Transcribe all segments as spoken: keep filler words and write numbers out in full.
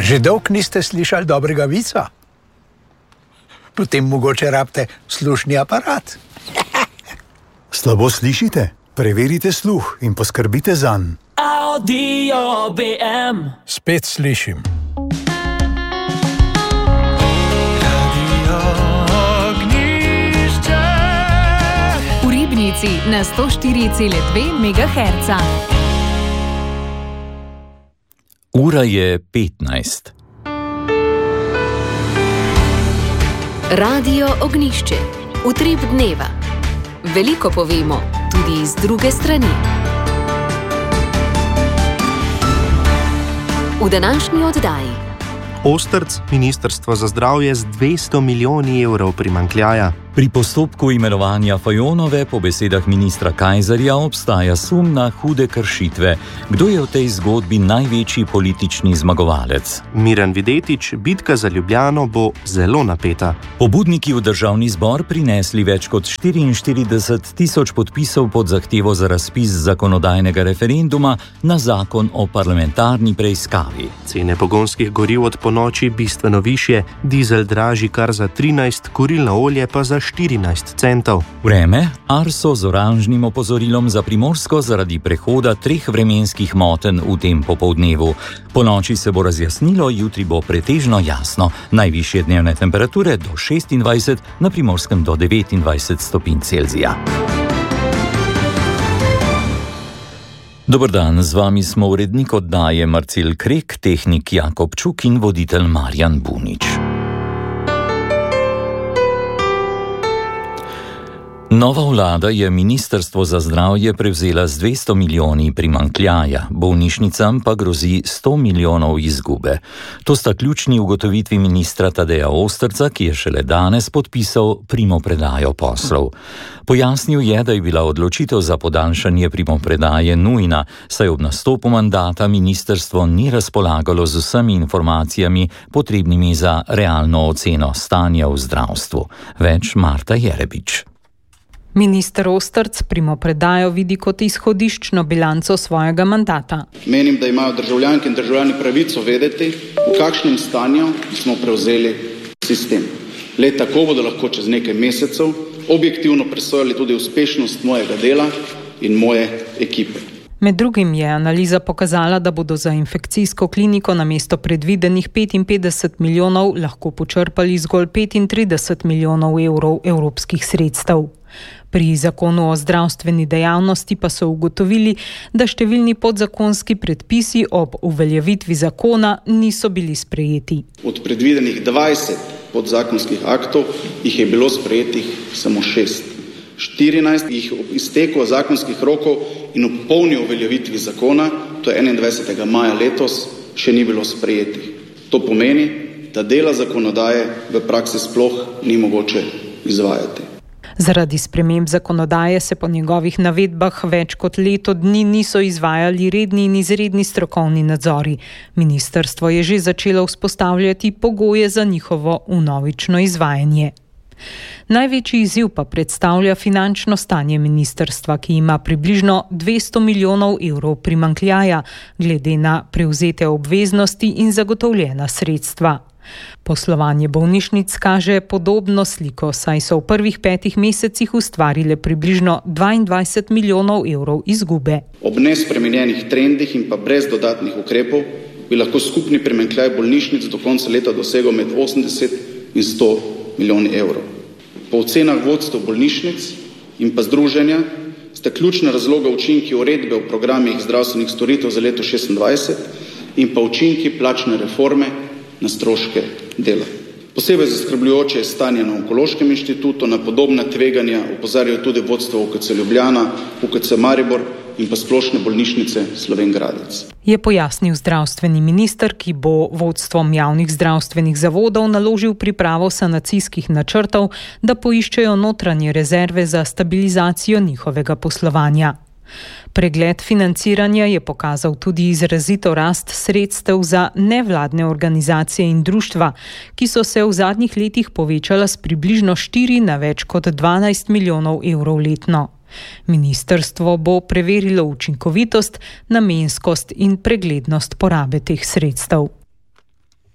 Že dolgo niste slišali dobrega vica? Potem mogoče rabite slušni aparat. Slabo slišite? Preverite sluh in poskrbite zanj. Audio B M. Spet slišim. V Ribnici na sto štiri cela dve megaherca. Ura je petnajst. Radio Ognjišče. Utrip dneva. Veliko povemo, tudi iz druge strani. V današnji oddaji. Ostrc, Ministrstvo za zdravje z dvesto milijoni evrov primanjkljaja. Pri postopku imenovanja Fajonove po besedah ministra Kajzerja obstaja sum na hude kršitve. Kdo je v tej zgodbi največji politični zmagovalec? Miran Videtič, bitka za Ljubljano bo zelo napeta. Pobudniki v državni zbor prinesli več kot štiriinštirideset tisoč podpisov pod zahtevo za razpis zakonodajnega referenduma na zakon o parlamentarni preiskavi. Cene pogonskih goriv od ponoči bistveno višje, dizel dražji kar za trinajst, kurilno olje pa za štirinajst centov. Vreme, Arso z oranžnim opozorilom za Primorsko zaradi prehoda treh vremenskih motenj v tem popoldnevu. Po noči se bo razjasnilo, jutri bo pretežno jasno. Najvišje dnevne temperature do šestindvajset, na Primorskem do devetindvajset stopinj Celzija. Dober dan, z vami smo urednik oddaje Marcel Krek, tehnik Jakob Čuk in voditelj Marjan Bunič. Nova vlada je Ministrstvo za zdravje prevzela z dvesto milijoni primanjkljaja, bolnišnicam pa grozi sto milijonov izgube. To sta ključni ugotovitvi ministra Tadeja Ostrca, ki je šele danes podpisal primopredajo poslov. Pojasnil je, da je bila odločitev za podaljšanje primopredaje nujna, saj ob nastopu mandata ministrstvo ni razpolagalo z vsemi informacijami potrebnimi za realno oceno stanja v zdravstvu. Več Marta Jerebič. Minister Ostrc primopredajo vidi kot izhodiščno bilanco svojega mandata. Menim, da imajo državljanke in državljani pravico vedeti, v kakšnem stanju smo prevzeli sistem. Le tako bodo lahko čez nekaj mesecev objektivno presojali tudi uspešnost mojega dela in moje ekipe. Med drugim je analiza pokazala, da bodo za infekcijsko kliniko namesto predvidenih petinpetdeset milijonov lahko počrpali zgolj petintrideset milijonov evrov evropskih sredstev. Pri zakonu o zdravstveni dejavnosti pa so ugotovili, da številni podzakonski predpisi ob uveljavitvi zakona niso bili sprejeti. Od predvidenih dvajset podzakonskih aktov jih je bilo sprejetih samo šest. štirinajst jih ob izteku zakonskih rokov in ob polni uveljavitvi zakona, to je enaindvajsetega maja letos, še ni bilo sprejetih. To pomeni, da dela zakonodaje v praksi sploh ni mogoče izvajati. Zaradi sprememb zakonodaje se po njegovih navedbah več kot leto dni niso izvajali redni in izredni strokovni nadzori. Ministrstvo je že začelo vzpostavljati pogoje za njihovo vnovično izvajanje. Največji izziv pa predstavlja finančno stanje ministrstva, ki ima približno dvesto milijonov evrov primanjkljaja, glede na prevzete obveznosti in zagotovljena sredstva. Poslovanje bolnišnic kaže podobno sliko, saj so v prvih petih mesecih ustvarile približno dvaindvajset milijonov evrov izgube. Ob nespremenjenih trendih in pa brez dodatnih ukrepov bi lahko skupni primanjkljaj bolnišnic do konca leta dosegel med osemdeset in sto milijoni evrov. Po ocenah vodstev bolnišnic in pa združenja sta ključna razloga učinki uredbe o programih zdravstvenih storitev za leto šestindvajset in pa učinki plačne reforme na stroške dela. Posebej zaskrbljujoče je stanje na Onkološkem inštitutu, na podobna tveganja opozarjajo tudi vodstvo U K C Ljubljana, U K C Maribor in pa Splošne bolnišnice Slovenj Gradec. Je pojasnil zdravstveni minister, ki bo vodstvom javnih zdravstvenih zavodov naložil pripravo sanacijskih načrtov, da poiščejo notranje rezerve za stabilizacijo njihovega poslovanja. Pregled financiranja je pokazal tudi izrazito rast sredstev za nevladne organizacije in društva, ki so se v zadnjih letih povečala s približno štiri na več kot dvanajst milijonov evrov letno. Ministrstvo bo preverilo učinkovitost, namenskost in preglednost porabe teh sredstev.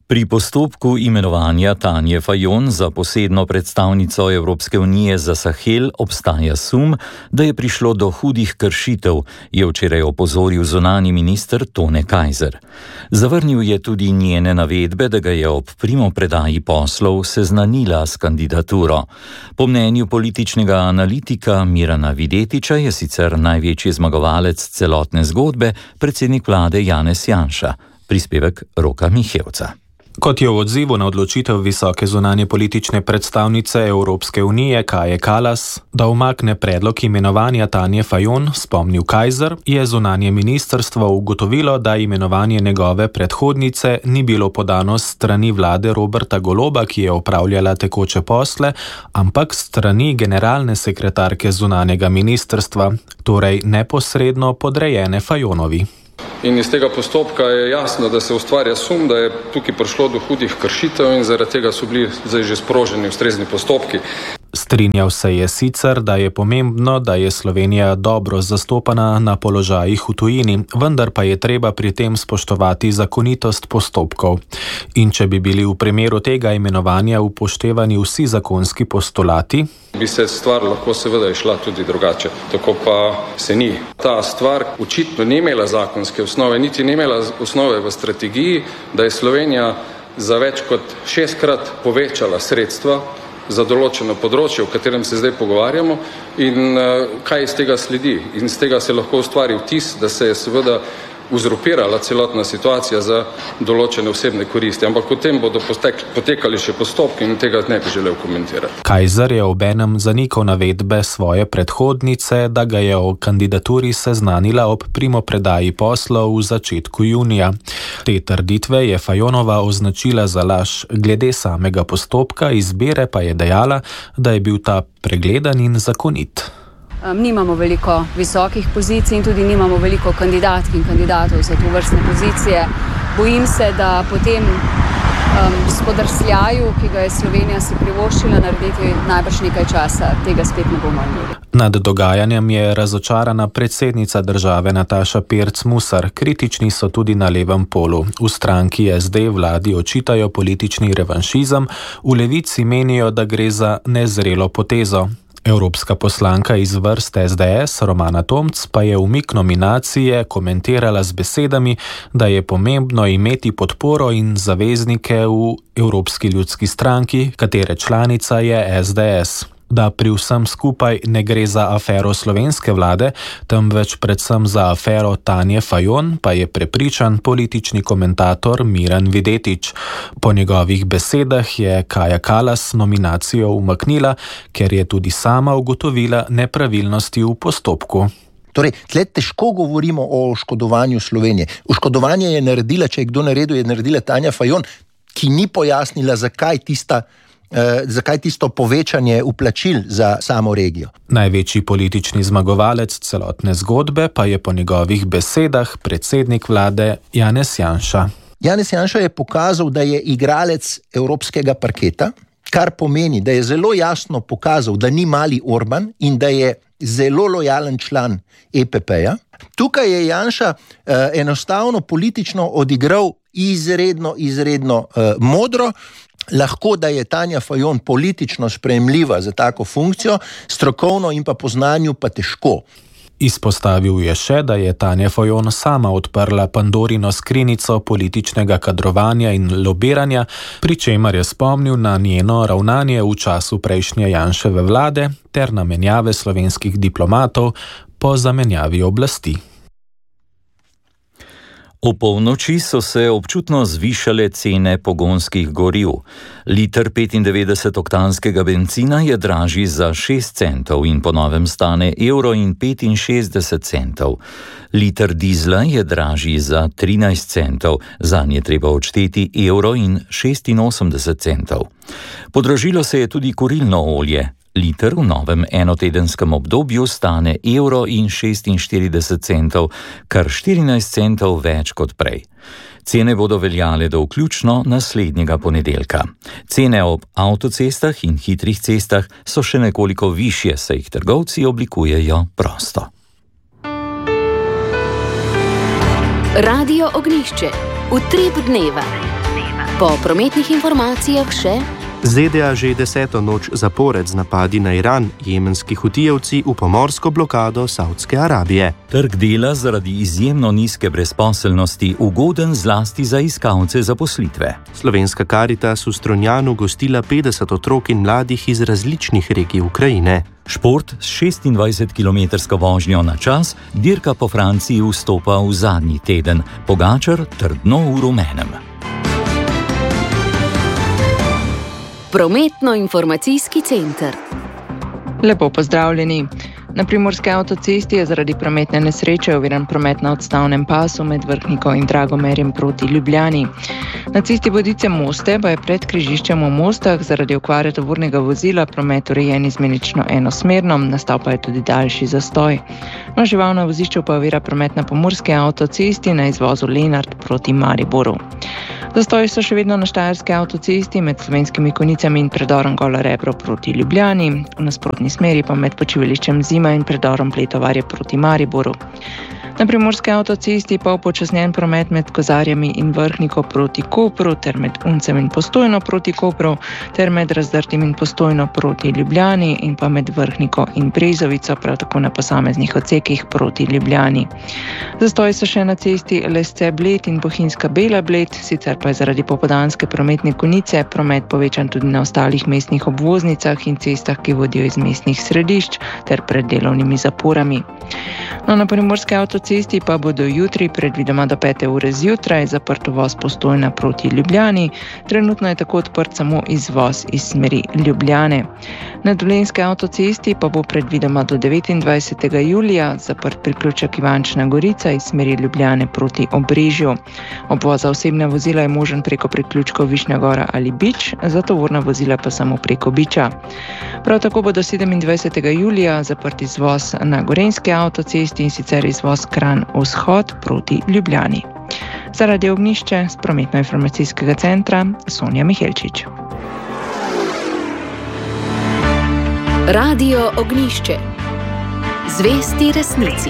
Pri postopku imenovanja Tanje Fajon za posebno predstavnico Evropske unije za Sahel obstaja sum, da je prišlo do hudih kršitev, je včeraj opozoril zunanji minister Tone Kajzer. Zavrnil je tudi njene navedbe, da ga je ob primopredaji poslov seznanila s kandidaturo. Po mnenju političnega analitika Mirana Videtiča je sicer največji zmagovalec celotne zgodbe predsednik vlade Janez Janša. Prispevek Roka Mihevca. Kot je v odzivu na odločitev visoke zunanje politične predstavnice Evropske unije Kaje Kallas, da umakne predlog imenovanja Tanje Fajon, spomnil Kajzer, je zunanje ministrstvo ugotovilo, da imenovanje njegove predhodnice ni bilo podano s strani vlade Roberta Goloba, ki je opravljala tekoče posle, ampak s strani generalne sekretarke zunanjega ministrstva, torej neposredno podrejene Fajonovi. In iz tega postopka je jasno, da se ustvarja sum, da je tukaj prišlo do hudih kršitev in zaradi tega so bili zdaj že sproženi ustrezni postopki. Strinjal se je sicer, da je pomembno, da je Slovenija dobro zastopana na položajih v tujini, vendar pa je treba pri tem spoštovati zakonitost postopkov. In če bi bili v primeru tega imenovanja upoštevani vsi zakonski postulati, bi se stvar lahko seveda išla tudi drugače, tako pa se ni. Ta stvar očitno ni imela zakonske osnove, niti ni imela osnove v strategiji, da je Slovenija za več kot šestkrat povečala sredstva za določeno področje, o katerem se zdaj pogovarjamo, in kaj iz tega sledi. In iz tega se lahko ustvari vtis, da se je seveda uzurpirala celotna situacija za določene osebne koristi, ampak o tem bodo potekali še postopki in tega ne bi želel komentirati. Kajzer je obenem zanikal navedbe svoje predhodnice, da ga je o kandidaturi seznanila ob primopredaji poslov v začetku junija. Te trditve je Fajonova označila za laž, glede samega postopka izbire pa je dejala, da je bil ta pregledan in zakonit. Nimamo veliko visokih pozicij in tudi nimamo veliko kandidatk in kandidatov za to vrstne pozicije. Bojim se, da po tem um, spodrsljaju, ki ga je Slovenija si privoščila narediti najbrž nekaj časa, tega spet ne bomo imeli. Nad dogajanjem je razočarana predsednica države Nataša Pirc Musar. Kritični so tudi na levem polu. V stranki S D vladi očitajo politični revanšizem, v Levici menijo, da gre za nezrelo potezo. Evropska poslanka iz vrst S D S Romana Tomc pa je umik nominacije komentirala z besedami, da je pomembno imeti podporo in zaveznike v Evropski ljudski stranki, katere članica je S D S. Da pri vsem skupaj ne gre za afero slovenske vlade, temveč predvsem za afero Tanje Fajon, pa je prepričan politični komentator Miran Videtič. Po njegovih besedah je Kaja Kallas nominacijo umaknila, ker je tudi sama ugotovila nepravilnosti v postopku. Torej, tle težko govorimo o oškodovanju Slovenije. Oškodovanje je naredila, če je kdo naredil, je naredila Tanja Fajon, ki ni pojasnila, zakaj tista Eh, zakaj tisto povečanje vplačil za samo regijo. Največji politični zmagovalec celotne zgodbe pa je po njegovih besedah predsednik vlade Janez Janša. Janez Janša je pokazal, da je igralec evropskega parketa, kar pomeni, da je zelo jasno pokazal, da ni mali Orban in da je zelo lojalen član E P P-ja. Tukaj je Janša eh, enostavno politično odigral izredno, izredno eh, modro. Lahko, da je Tanja Fajon politično sprejemljiva za tako funkcijo, strokovno in pa po znanju pa težko. Izpostavil je še, da je Tanja Fajon sama odprla Pandorino skrinjico političnega kadrovanja in lobiranja, pri čemer je spomnil na njeno ravnanje v času prejšnje Janševe vlade ter na menjave slovenskih diplomatov po zamenjavi oblasti. V polnoči so se občutno zvišale cene pogonskih goriv. Liter petindevetdesetoktanskega bencina je dražji za šest centov in po novem stane evro in petinšestdeset centov. Liter dizla je dražji za trinajst centov, zanj je treba odšteti evro in šestinosemdeset centov. Podražilo se je tudi kurilno olje. Liter v novem enotedenskem obdobju stane evro in šestinštirideset centov, kar štirinajst centov več kot prej. Cene bodo veljale do vključno naslednjega ponedeljka. Cene ob avtocestah in hitrih cestah so še nekoliko višje, saj jih trgovci oblikujejo prosto. Radio Ognjišče. Utrip dneva. Po prometnih informacijah še Z D A že deseto noč zapored z napadi na Iran, jemenski hutijevci v pomorsko blokado Saudske Arabije. Trg dela zaradi izjemno nizke brezposelnosti ugoden zlasti za iskalce zaposlitve. Slovenska Karitas v Strunjanu gostila petdeset otrok in mladih iz različnih regij Ukrajine. Šport s šestindvajsetkilometrsko vožnjo na čas, dirka po Franciji vstopa v zadnji teden, Pogačar trdno v rumenem. Prometno-informacijski center. Lepo pozdravljeni. Na primorski avtocesti je zaradi prometne nesreče oviran promet na odstavnem pasu med Vrhniko in Dragomerjem proti Ljubljani. Na cesti Vodice-Moste pa je pred križiščem v Mostah zaradi okvare tovornega vozila promet urejen izmenično enosmerno, nastal pa je tudi daljši zastoj. Na živalno vozišču pa ovira promet na pomurski avtocesti na izvozu Lenart proti Mariboru. Zastoji so še vedno na štajerski avtocesti med Slovenskimi Konjicami in predorom Gola Rebro proti Ljubljani, v nasprotni smeri pa med počivališčem Zima in predorom Pletovarje proti Mariboru. Na primorski avtocesti pa upočasnjen promet med Kozarjami in Vrhniko proti Kopru ter med Uncem in Postojno proti Kopru ter med Razdrtim in Postojno proti Ljubljani in pa med Vrhniko in Brezovico, prav tako na posameznih odsekih proti Ljubljani. Zastoji so še na cesti Lesce Bled in Bohinjska Bela Bled, sicer pa je zaradi popoldanske prometne konice promet povečan tudi na ostalih mestnih obvoznicah in cestah, ki vodijo iz mestnih središč ter pred delovnimi zaporami. No, na primorski avtocesti pa bodo jutri predvidoma do pete ure zjutraj zaprt uvoz Postojna proti Ljubljani, trenutno je tako odprt samo izvoz iz smeri Ljubljane. Na dolenjski avtocesti pa bo predvidoma do devetindvajsetega julija zaprt priključek Ivančna Gorica iz smeri Ljubljane proti Obrežju. Obvoz za osebna vozila je možen preko priključkov Višnja Gora ali Bič, za tovorna vozila pa samo preko Biča. Prav tako bo do sedemindvajsetega julija zaprt izvoz na gorenjski avtocesti in sicer izvoz Kranj vzhod proti Ljubljani. Zaradi Ognjišče z prometno-informacijskega centra Sonja Mihelčič. Radio Ognjišče. Zvesti resnici.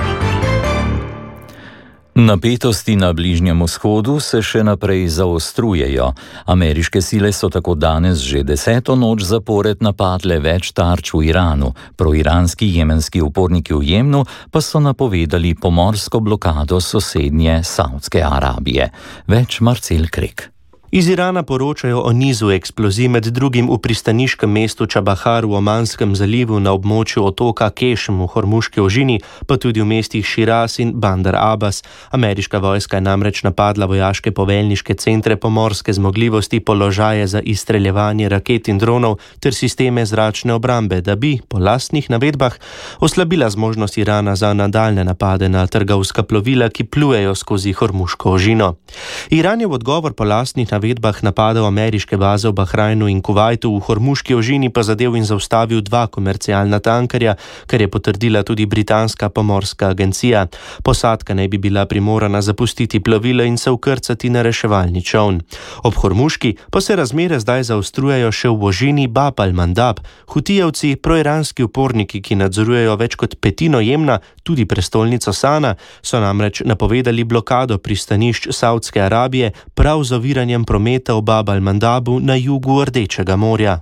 Napetosti na Bližnjem vzhodu se še naprej zaostrujejo. Ameriške sile so tako danes že deseto noč zapored napadle več tarč v Iranu. Proiranski jemenski uporniki v Jemnu pa so napovedali pomorsko blokado sosednje Saudske Arabije. Več Marcel Krek. Iz Irana poročajo o nizu eksplozij, med drugim v pristaniškem mestu Čabahar v Omanskem zalivu na območju otoka Kešm v Hormuški ožini, pa tudi v mestih Širaz in Bandar Abbas. Ameriška vojska je namreč napadla vojaške poveljniške centre, pomorske zmogljivosti, položaje za izstreljevanje raket in dronov ter sisteme zračne obrambe, da bi, po lastnih navedbah, oslabila zmožnost Irana za nadaljne napade na trgovska plovila, ki plujejo skozi Hormuško ožino. Iran je v odgovor po lastnih navedbah napadal ameriške baze v Bahrajnu in Kuvajtu, v Hormuški ožini pa zadev in zaustavil dva komercialna tankerja, kar je potrdila tudi britanska pomorska agencija. Posadka naj bi bila primorana zapustiti plovilo in se vkrcati na reševalni čoln. Ob Hormuški pa se razmere zdaj zaostrujejo še v ožini Bab al-Mandab. Hutijevci, proiranski uporniki, ki nadzorujejo več kot petino Jemna, tudi prestolnico Sana, so namreč napovedali blokado pristanišč Saudske Arabije prav z oviranjem prometa v Bab al-Mandabu na jugu Rdečega morja.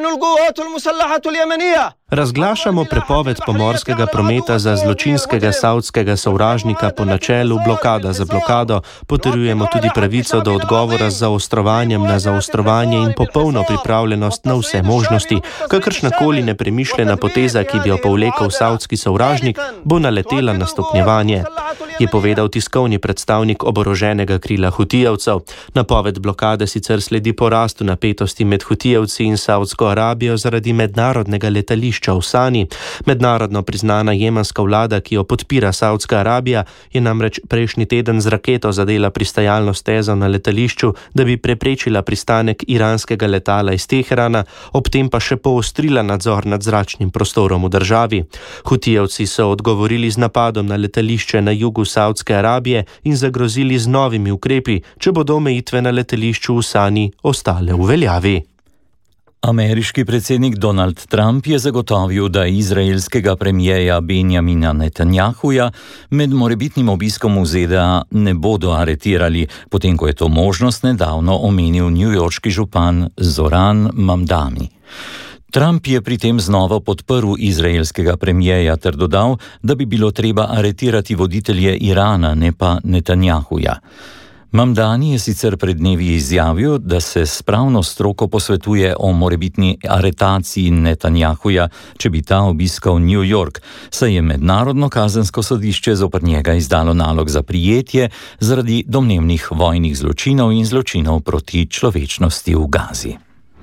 Razglašamo prepoved pomorskega prometa za zločinskega saudskega sovražnika po načelu blokada za blokado, potrjujemo tudi pravico do odgovora z zaostrovanjem na zaostrovanje in popolno pripravljenost na vse možnosti. Kakršnakoli nepremišljena poteza, ki bi jo povlekel saudski sovražnik, bo naletela na stopnjevanje, je povedal tiskovni predstavnik oboroženega krila Hutijevcev. Napoved blokade sicer sledi porastu napetosti med Hutijevci in Saudsko Arabijo zaradi mednarodnega letališča v Sani. Mednarodno priznana jemenska vlada, ki jo podpira Saudska Arabija, je namreč prejšnji teden z raketo zadela pristajalno stezo na letališču, da bi preprečila pristanek iranskega letala iz Teherana, ob tem pa še poostrila nadzor nad zračnim prostorom v državi. Hutijevci so odgovorili z napadom na letališče na jugu Saudske Arabije in zagrozili z novimi ukrepi, če bodo omejitve na letališču v Sani ostale v veljavi. Ameriški predsednik Donald Trump je zagotovil, da izraelskega premijeja Benjamina Netanjahuja med morebitnim obiskom v Z D A ne bodo aretirali, potem ko je to možnost nedavno omenil newyorški župan Zoran Mamdani. Trump je pri tem znova podprl izraelskega premijeja ter dodal, da bi bilo treba aretirati voditelje Irana, ne pa Netanjahuja. Mamdani je sicer pred dnevi izjavil, da se s pravno stroko posvetuje o morebitni aretaciji Netanjahuja, če bi ta obiskal New York, saj je mednarodno kazensko sodišče zoper njega izdalo nalog za prijetje zaradi domnevnih vojnih zločinov in zločinov proti človečnosti v Gazi.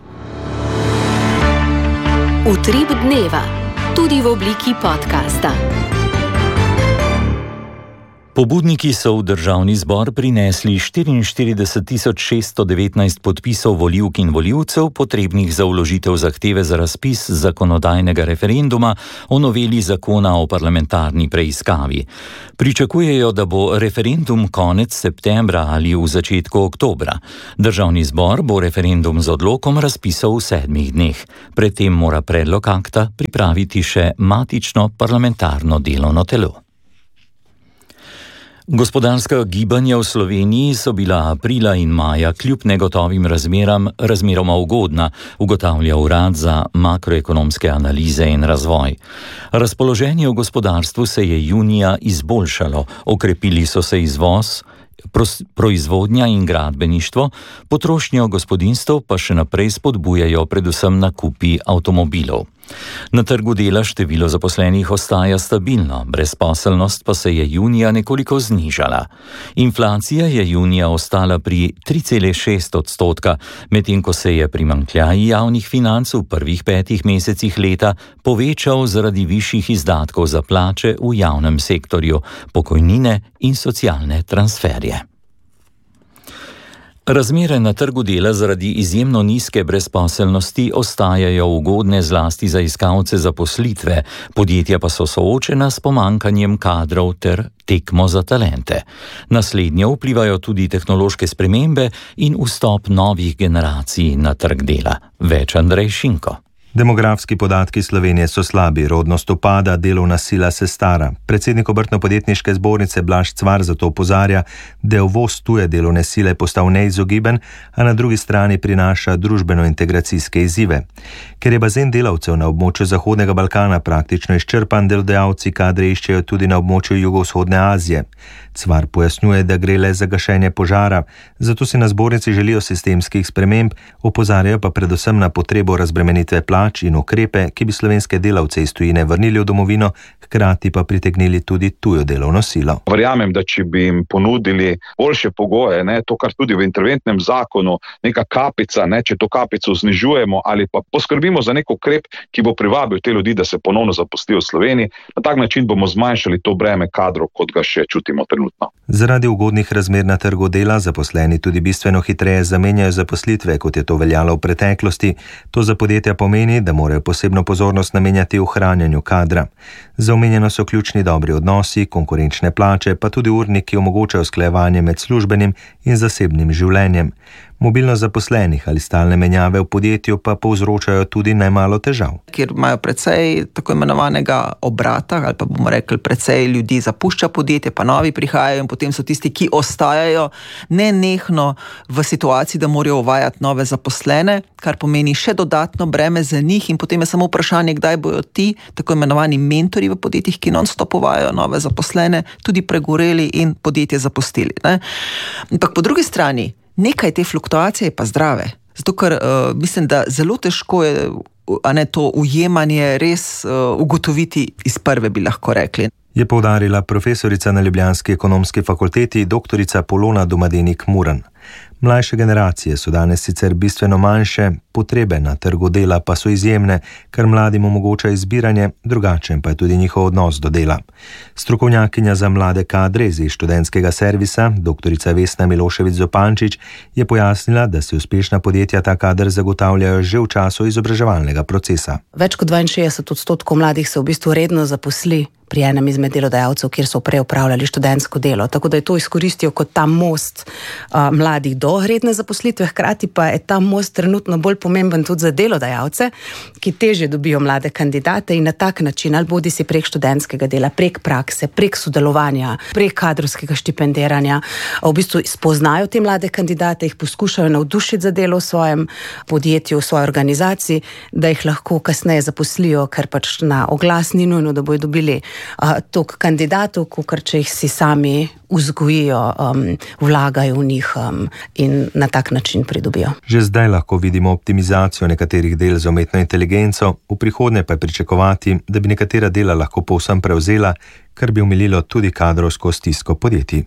Utrip dneva, tudi v obliki podcasta. Pobudniki so v državni zbor prinesli štiriinštirideset tisoč šeststo devetnajst podpisov volivk in volivcev, potrebnih za vložitev zahteve za razpis zakonodajnega referenduma o noveli zakona o parlamentarni preiskavi. Pričakujejo, da bo referendum konec septembra ali v začetku oktobra. Državni zbor bo referendum z odlokom razpisal v sedmih dneh. Predtem mora predlog akta pripraviti še matično parlamentarno delovno telo. Gospodarska gibanja v Sloveniji so bila aprila in maja kljub negotovim razmeram razmeroma ugodna, ugotavlja Urad za makroekonomske analize in razvoj. Razpoloženje v gospodarstvu se je junija izboljšalo, okrepili so se izvoz, proizvodnja in gradbeništvo, potrošnjo gospodinjstev pa še naprej spodbujajo predvsem nakupi avtomobilov. Na trgu dela število zaposlenih ostaja stabilno, brezposelnost pa se je junija nekoliko znižala. Inflacija je junija ostala pri tri cele šest odstotka, medtem ko se je primanjkljaj javnih financ v prvih petih mesecih leta povečal zaradi višjih izdatkov za plače v javnem sektorju, pokojnine in socialne transferje. Razmere na trgu dela zaradi izjemno nizke brezposelnosti ostajajo ugodne zlasti za iskalce zaposlitve, podjetja pa so soočena s pomanjkanjem kadrov ter tekmo za talente. Naslednje vplivajo tudi tehnološke spremembe in vstop novih generacij na trg dela. Več Andrej Šinko. Demografski podatki Slovenije so slabi, rodnost upada, delovna sila se stara. Predsednik Obrtno-podjetniške zbornice Blaž Cvar zato opozarja, da je uvoz tuje delovne sile postal neizogiben, a na drugi strani prinaša družbeno-integracijske izzive. Ker je bazen delavcev na območju Zahodnega Balkana praktično izčrpan, delodajalci kadre iščejo tudi na območju Jugovzhodne Azije. Cvar pojasnjuje, da gre le za gašenje požara, zato si na zbornici želijo sistemskih sprememb, opozarjajo pa predvsem na potrebo razbremenitve plač in ukrepe, ki bi slovenske delavce iz tujine vrnili v domovino, hkrati pa pritegnili tudi tujo delovno silo. Verjamem, da če bi jim ponudili boljše pogoje, ne, to kar tudi v interventnem zakonu, neka kapica, ne, če to kapico znižujemo ali pa poskrbimo za nek ukrep, ki bo privabil te ljudi, da se ponovno zaposlijo v Sloveniji, na tak način bomo zmanjšali to breme kadrov, kot ga še čutimo trenutno. Zaradi ugodnih razmer na trgu dela zaposleni tudi bistveno hitreje zamenjajo zaposlitve, kot je to veljalo v preteklosti. To za podjetja pomeni, da morajo posebno pozornost namenjati ohranjanju kadra. Za omenjeno so ključni dobri odnosi, konkurenčne plače, pa tudi urnik, ki omogočajo usklajevanje med službenim in zasebnim življenjem. Mobilnost zaposlenih ali stalne menjave v podjetju pa povzročajo tudi nemalo težav. Ker imajo precej tako imenovanega obrata, ali pa bomo rekli precej ljudi zapušča podjetje, pa novi prihajajo in potem so tisti, ki ostajajo nenehno v situaciji, da morajo uvajati nove zaposlene, kar pomeni še dodatno breme za njih in potem je samo vprašanje, kdaj bojo ti tako imenovani mentori v podjetjih, ki non-stop uvajajo nove zaposlene, tudi pregoreli in podjetje zapustili. Ne? Ampak po drugi strani, nekaj te fluktuacije je pa zdrave. Zato, ker uh, mislim, da zelo težko je a ne, to ujemanje res uh, ugotoviti iz prve, bi lahko rekli. Je poudarila profesorica na ljubljanski ekonomski fakulteti doktorica Polona Domadenik Muran. Mlajše generacije so danes sicer bistveno manjše, potrebe na trgu dela pa so izjemne, kar mladim omogoča izbiranje, drugačen pa je tudi njihov odnos do dela. Strokovnjakinja za mlade kadre iz študentskega servisa, doktorica Vesna Milošević Zopančič, je pojasnila, da se uspešna podjetja ta kader zagotavljajo že v času izobraževalnega procesa. Več kot dvainšestdeset odstotkov mladih se v bistvu redno zaposli pri enem izmed delodajalcev, kjer so prej opravljali študentsko delo. Tako da je to izkoristijo kot ta most uh, mladih do redne zaposlitve, hkrati pa je ta most trenutno bolj pomemben tudi za delodajalce, ki težje dobijo mlade kandidate in na tak način, ali bodi si prek študentskega dela, prek prakse, prek sodelovanja, prek kadrovskega štipendiranja, v bistvu spoznajo te mlade kandidate, jih poskušajo navdušiti za delo v svojem podjetju, v svoji organizaciji, da jih lahko kasneje zaposlijo, ker pač na oglas ni nujno, da bojo dobili uh, toliko kandidatov, kakor če jih si sami vzgojijo, um, vlagajo v njih um, in na tak način pridobijo. Že zdaj lahko vidimo optimizacijo nekaterih del z umetno inteligenco, v prihodnje pa je pričakovati, da bi nekatera dela lahko povsem prevzela, kar bi omililo tudi kadrovsko stisko podjetij.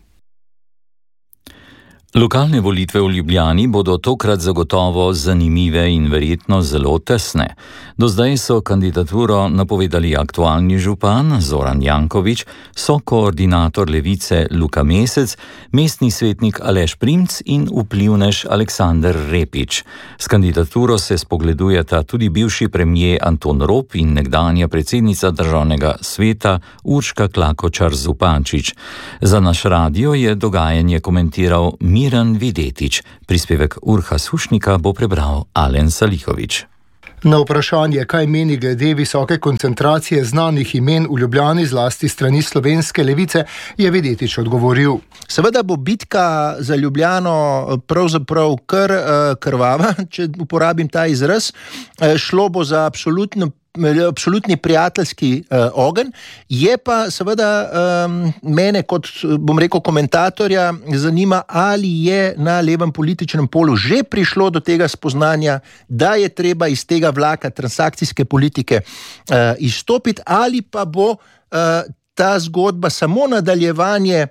Lokalne volitve v Ljubljani bodo tokrat zagotovo zanimive in verjetno zelo tesne. Do zdaj so kandidaturo napovedali aktualni župan Zoran Janković, sokoordinator Levice Luka Mesec, mestni svetnik Aleš Primc in vplivnež Aleksander Repić. S kandidaturo se spogledujeta tudi bivši premier Anton Rop in nekdanja predsednica državnega sveta Urška Klakočar Zupančič. Za naš radio je dogajanje komentiral Miran Videtič. Prispevek Urha Sušnika bo prebral Alen Salihović. Na vprašanje, kaj meni glede visoke koncentracije znanih imen v Ljubljani, zlasti strani slovenske levice, je Videtič odgovoril. Seveda bo bitka za Ljubljano pravzaprav kar uh, krvava, če uporabim ta izraz. Uh, šlo bo za absolutno absolutni prijateljski uh, ogenj, je pa seveda um, mene kot, bom rekel, komentatorja zanima, ali je na levem političnem polu že prišlo do tega spoznanja, da je treba iz tega vlaka transakcijske politike uh, izstopiti, ali pa bo uh, ta zgodba samo nadaljevanje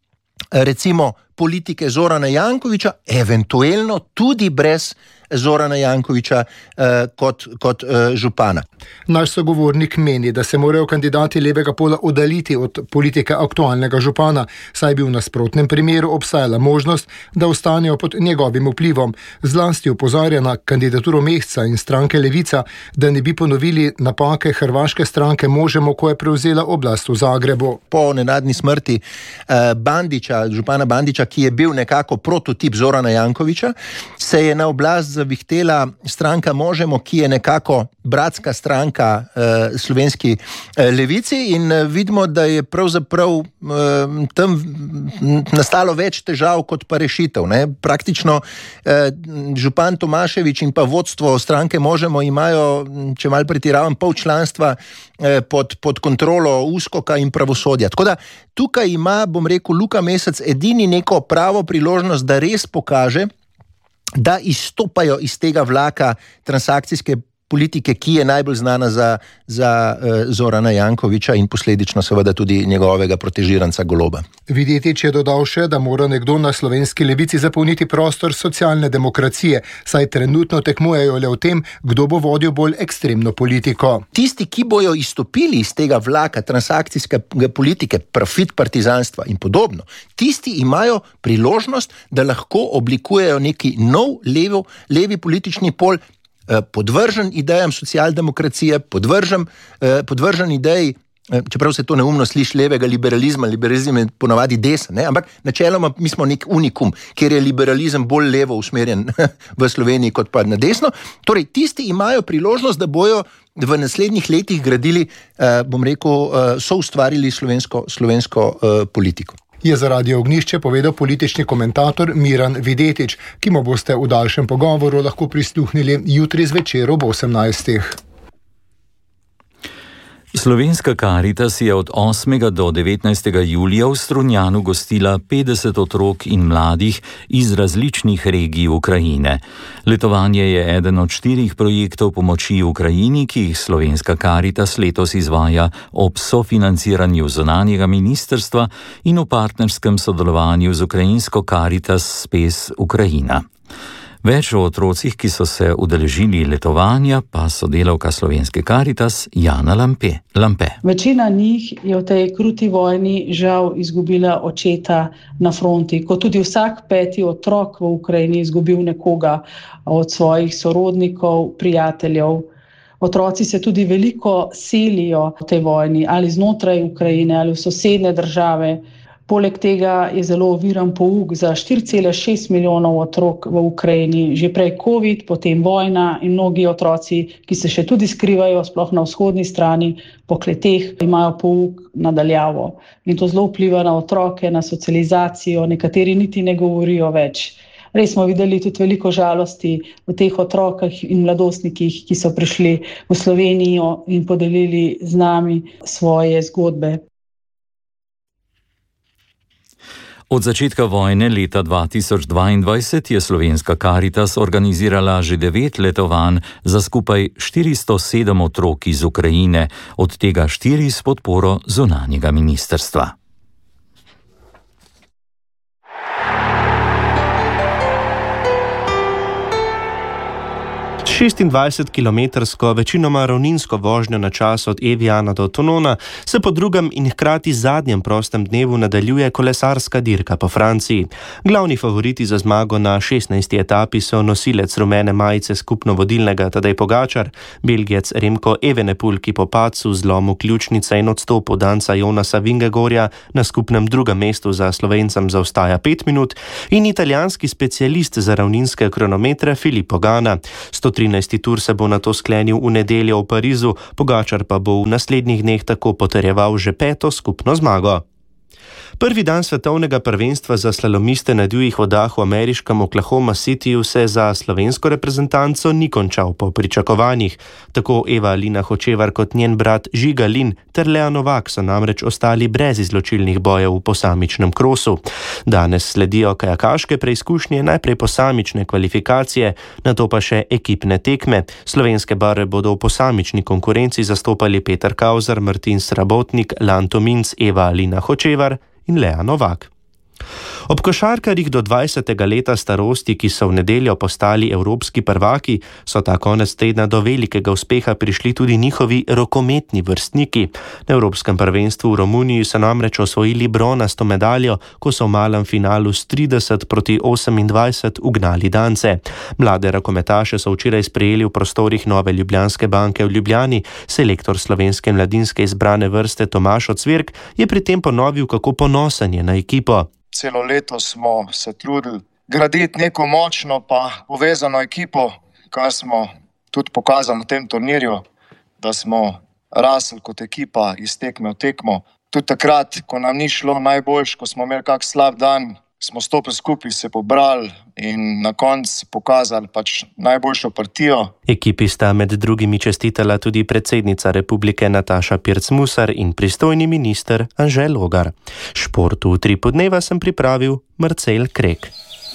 recimo politike Zorana Jankovića, eventuelno tudi brez Zorana Jankovića eh, kot, kot eh, župana. Naš sogovornik meni, da se morajo kandidati levega pola oddaliti od politike aktualnega župana, saj bi v nasprotnem primeru obstajala možnost, da ostanejo pod njegovim vplivom. Zlasti opozarja na kandidaturo Mesca in stranke Levica, da ne bi ponovili napake hrvaške stranke Možemo, ko je prevzela oblast v Zagrebu. Po nenadni smrti eh, Bandića, župana Bandića, ki je bil nekako prototip Zorana Jankovića, se je na oblast zavihtela stranka Možemo, ki je nekako bratska stranka eh, slovenski eh, levici in eh, vidimo, da je pravzaprav eh, tam nastalo več težav kot pa rešitev. Ne? Praktično eh, župan Tomašević in pa vodstvo stranke Možemo imajo, če malo pretiravam, pol članstva eh, pod, pod kontrolo Uskoka in pravosodja. Tako da tukaj ima, bom rekel, Luka Mesec edini neko pravo priložnost, da res pokaže, da izstopajo iz tega vlaka transakcijske politike, ki je najbolj znana za, za uh, Zorana Jankovića in posledično seveda tudi njegovega protežiranca Goloba. Videtič je dodal še, da mora nekdo na slovenski levici zapolniti prostor socialne demokracije, saj trenutno tekmujejo le v tem, kdo bo vodil bolj ekstremno politiko. Tisti, ki bojo izstopili iz tega vlaka transakcijske politike, profit partizanstva in podobno, tisti imajo priložnost, da lahko oblikujejo neki nov levo, levi politični pol, podvržen idejam socialdemokracije, podvržen, podvržen ideji, čeprav se to neumno sliši, levega liberalizma, liberalizem je ponavadi desen, ne? Ampak načeloma mi smo nek unikum, kjer je liberalizem bolj levo usmerjen v Sloveniji kot pa na desno. Torej, tisti imajo priložnost, da bojo v naslednjih letih gradili, bom rekel, so ustvarili slovensko, slovensko politiko. Je za Radio Ognjišče povedal politični komentator Miran Videtič, ki mu boste v daljšem pogovoru lahko prisluhnili jutri zvečer ob osemnajstih. Slovenska Karitas je od osmega do devetnajstega julija v Strunjanu gostila petdeset otrok in mladih iz različnih regij Ukrajine. Letovanje je eden od štirih projektov pomoči Ukrajini, ki jih Slovenska Karitas letos izvaja ob sofinanciranju zunanjega ministrstva in v partnerskem sodelovanju z ukrajinsko Karitas Space Ukrajina. Več o otrocih, ki so se udeležili letovanja, pa sodelavka Slovenske Karitas Jana Lampe. Lampe. Večina njih je v tej kruti vojni žal izgubila očeta na fronti, kot tudi vsak peti otrok v Ukrajini izgubil nekoga od svojih sorodnikov, prijateljev. Otroci se tudi veliko selijo v tej vojni, ali znotraj Ukrajine, ali v sosednje države. Poleg tega je zelo oviran pouk za štiri cele šest milijonov otrok v Ukrajini. Že prej COVID, potem vojna in mnogi otroci, ki se še tudi skrivajo, sploh na vzhodni strani, po kleteh, imajo pouk nadaljavo. In to zelo vpliva na otroke, na socializacijo, nekateri niti ne govorijo več. Res smo videli tudi veliko žalosti v teh otrokah in mladostnikih, ki so prišli v Slovenijo in podelili z nami svoje zgodbe. Od začetka vojne leta dva tisoč dvaindvajset je Slovenska Karitas organizirala že devet letovanj za skupaj štiristo sedem otrok iz Ukrajine, od tega štiri s podporo zunanjega ministrstva. šestindvajsetkilometrsko, večinoma ravninsko vožnjo na čas od Eviana do Tonona se po drugem in hkrati zadnjem prostem dnevu nadaljuje kolesarska dirka po Franciji. Glavni favoriti za zmago na šestnajsti etapi so nosilec rumene majice skupno vodilnega Tadej Pogačar, Belgijec Remko Evenepoel, ki po padcu, zlomu ključnice in odstopu danca Jonasa Vingegorja na skupnem drugem mestu za Slovencem zaostaja pet minut, in italijanski specialist za ravninske kronometre Filippo Ganna. sto trinajsti tur se bo nato sklenil v nedeljo v Parizu, Pogačar pa bo v naslednjih dneh tako potrjeval že peto skupno zmago. Prvi dan svetovnega prvenstva za slalomiste na divjih vodah v ameriškem Oklahoma Cityju se za slovensko reprezentanco ni končal po pričakovanjih. Tako Eva Lina Hočevar kot njen brat Žiga Lin ter Lea Novak so namreč ostali brez izločilnih bojev v posamičnem krosu. Danes sledijo kajakaške preizkušnje, najprej posamične kvalifikacije, nato pa še ekipne tekme. Slovenske barve bodo v posamični konkurenci zastopali Peter Kauzer, Martin Srabotnik, Lanto Minc, Eva Lina Hočevar in Lea Novak. Ob košarkarjih do dvajsetega leta starosti, ki so v nedeljo postali evropski prvaki, so ta konec tedna do velikega uspeha prišli tudi njihovi rokometni vrstniki. Na evropskem prvenstvu v Romuniji so namreč osvojili bronasto medaljo, ko so v malem finalu s trideset proti osemindvajset ugnali Dance. Mlade rokometaše so včeraj sprejeli v prostorih Nove Ljubljanske banke v Ljubljani. Selektor slovenske mladinske izbrane vrste Tomaž Ocvirk je pri tem ponovil, kako ponosen je na ekipo. Celo leto smo se trudili graditi neko močno pa povezano ekipo, kar smo tudi pokazali na tem turnirju, da smo rasli kot ekipa iz tekme v tekmo. Tudi takrat, ko nam ni šlo najboljš, ko smo imeli kak slab dan, smo stopili skupaj, se pobrali in na koncu pokazali pač najboljšo partijo. Ekipi sta med drugimi čestitala tudi predsednica republike Nataša Pirc Musar in pristojni minister Anže Logar. Športu v tri podneva sem pripravil Marcel Krek.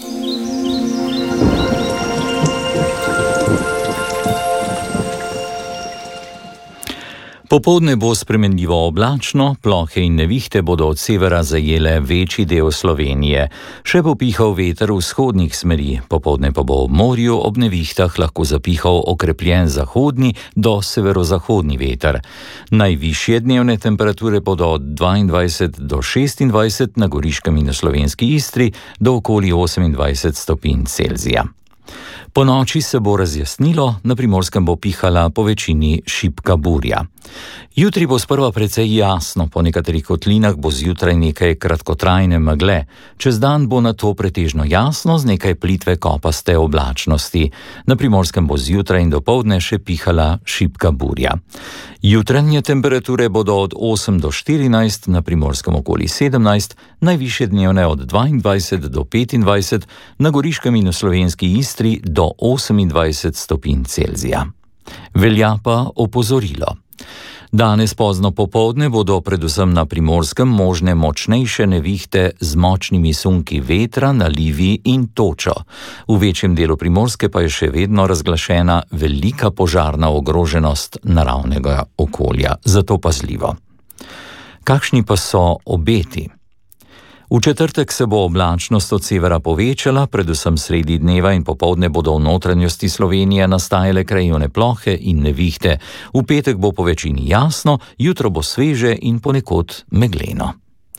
Popoldne bo spremenljivo oblačno, plohe in nevihte bodo od severa zajele večji del Slovenije. Še popihal veter vzhodnih smeri, popoldne pa bo ob morju ob nevihtah lahko zapihal okrepljen zahodni do severozahodni veter. Najvišje dnevne temperature bodo od dvaindvajset do šestindvajset, na Goriškem in na Slovenski Istri do okoli osemindvajset stopinj Celzija. Po noči se bo razjasnilo, na Primorskem bo pihala po večini šibka burja. Jutri bo sprva precej jasno, po nekaterih kotlinah bo zjutraj nekaj kratkotrajne megle, čez dan bo nato pretežno jasno z nekaj plitve kopaste oblačnosti. Na Primorskem bo zjutraj in dopoldne še pihala šibka burja. Jutranje temperature bodo od osem do štirinajst, na Primorskem okoli sedemnajst, najvišje dnevne od dvaindvajset do petindvajset, na Goriškem in v Slovenski Istri do osemindvajset stopinj Celzija. Velja pa opozorilo. Danes pozno popoldne bodo predvsem na Primorskem možne močnejše nevihte z močnimi sunki vetra, nalivi in točo. V večjem delu Primorske pa je še vedno razglašena velika požarna ogroženost naravnega okolja, zato pazljivo. Kakšni pa so obeti? V četrtek se bo oblačnost od severa povečala, predvsem sredi dneva in popoldne bodo v notranjosti Slovenije nastajale krajevne plohe in nevihte. V petek bo po večini jasno, jutro bo sveže in ponekod megleno.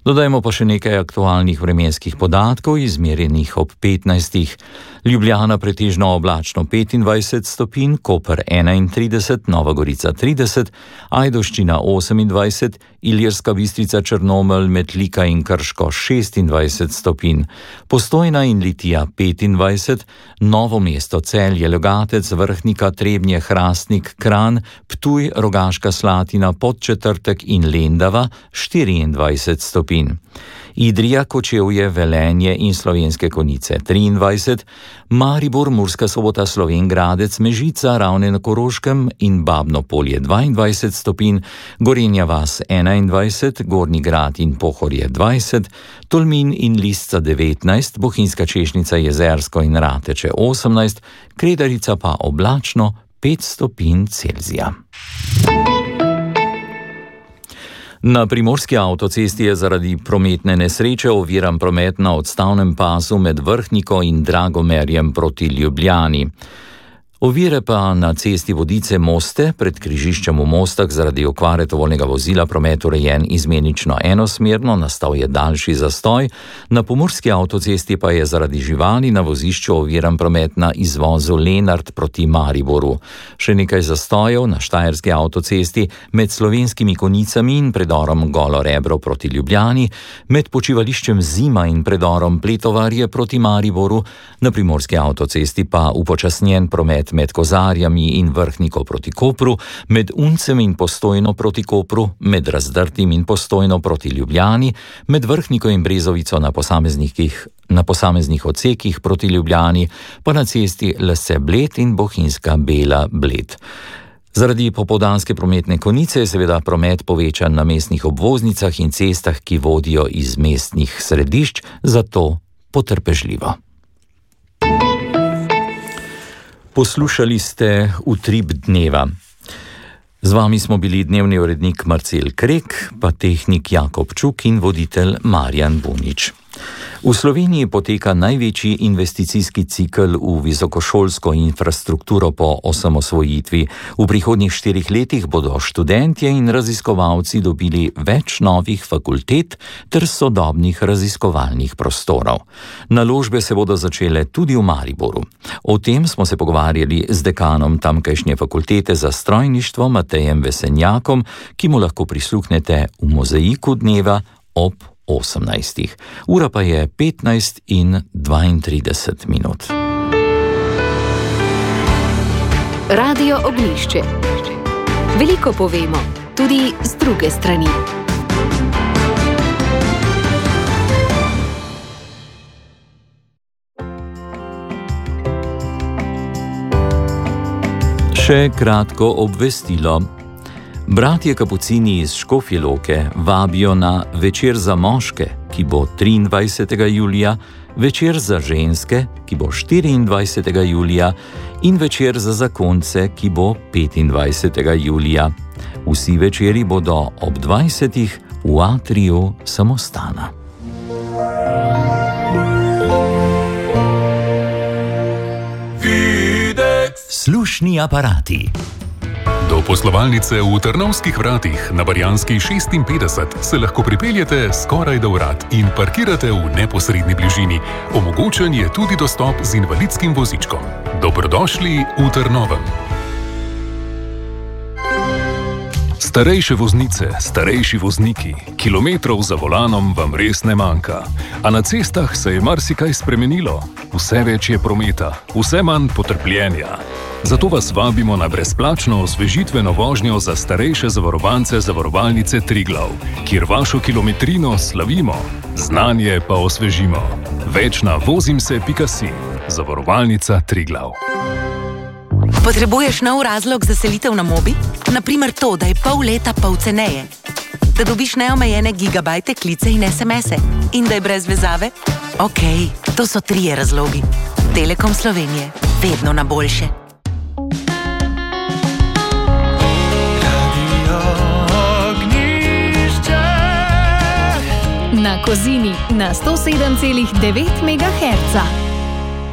Dodajmo pa še nekaj aktualnih vremenskih podatkov, izmerjenih ob petnajstih. Ljubljana pretežno oblačno petindvajset stopinj, Koper enaintrideset, Nova Gorica trideset, Ajdovščina osemindvajset, Ilirska Bistrica, Črnomelj, Metlika in Krško šestindvajset stopinj, Postojna in Litija petindvajset, Novo mesto, Celje, Logatec, Vrhnika, Trebnje, Hrastnik, Kranj, Ptuj, Rogaška Slatina, Podčetrtek in Lendava štiriindvajset stopinj. Idrija, Kočevje, Velenje in Slovenske Konjice triindvajset, Maribor, Murska Sobota, Slovenj Gradec, Mežica, Ravne na Koroškem in Babno Polje dvaindvajset stopinj, Gorenja vas enaindvajset, Gornji Grad in Pohorje dvajset, Tolmin in Lisca devetnajst, Bohinjska Češnica, Jezersko in Rateče osemnajst, Kredarica pa oblačno pet stopinj Celzija. Na primorski avtocesti je zaradi prometne nesreče oviran promet na odstavnem pasu med Vrhniko in Dragomerjem proti Ljubljani. Ovire pa na cesti Vodice-Moste pred križiščem v Mostah zaradi okvare tovornega vozila promet urejen izmenično enosmerno, nastal je daljši zastoj, na pomurski avtocesti pa je zaradi živali na vozišču oviran promet na izvozu Lenart proti Mariboru. Še nekaj zastojev na štajerski avtocesti med Slovenskimi Konjicami in predorom Golo Rebro proti Ljubljani, med počivališčem Zima in predorom Pletovarje proti Mariboru, na primorski avtocesti pa upočasnjen promet med Kozarjami in Vrhniko proti Kopru, med Uncem in Postojno proti Kopru, med Razdrtim in Postojno proti Ljubljani, med Vrhniko in Brezovico na posameznih, na posameznih odsekih proti Ljubljani, pa na cesti Lese-Bled in Bohinjska Bela-Bled. Zaradi popoldanske prometne konice je seveda promet povečan na mestnih obvoznicah in cestah, ki vodijo iz mestnih središč, zato potrpežljivo. Poslušali ste Utrip dneva. Z vami smo bili dnevni urednik Marcel Krek, pa tehnik Jakob Čuk in voditelj Marjan Bunič. V Sloveniji poteka največji investicijski cikel v visokošolsko infrastrukturo po osamosvojitvi. V prihodnjih štirih letih bodo študentje in raziskovalci dobili več novih fakultet ter sodobnih raziskovalnih prostorov. Naložbe se bodo začele tudi v Mariboru. O tem smo se pogovarjali z dekanom tamkajšnje fakultete za strojništvo Matejem Vesenjakom, ki mu lahko prisluhnete v Mozaiku dneva ob osemnajstih. Ura pa je petnajst in dvaintrideset minut. Radio Ognjišče. Veliko povemo, tudi z druge strani. Še kratko obvestilo. Bratje Kapucini iz Škofje Loke vabijo na večer za moške, ki bo triindvajsetega julija, večer za ženske, ki bo štiriindvajsetega julija in večer za zakonce, ki bo petindvajsetega julija. Vsi večeri bodo ob dvajsetih v atriju samostana. Slušni aparati. Do poslovalnice v Trnovskih vratih na Barjanski šestinpetdeset se lahko pripeljete skoraj do vrat in parkirate v neposredni bližini. Omogočen je tudi dostop z invalidskim vozičkom. Dobrodošli v Trnovem. Starejše voznice, starejši vozniki, kilometrov za volanom vam res ne manjka. A na cestah se je marsikaj spremenilo. Vse več je prometa, vse manj potrpljenja. Zato vas vabimo na brezplačno osvežitveno vožnjo za starejše zavarovance Zavarovalnice Triglav, kjer vašo kilometrino slavimo, znanje pa osvežimo. Več na vozimse pika si. Zavarovalnica Triglav. Potrebuješ nov razlog za selitev na Mobi? Naprimer to, da je pol leta pol ceneje. Da dobiš neomejene gigabajte, klice in es em ese. In da je brez vezave? Okej, to so trije razlogi. Telekom Slovenije. Vedno na boljše. Na Kozini na sto sedem celih devet megaherca.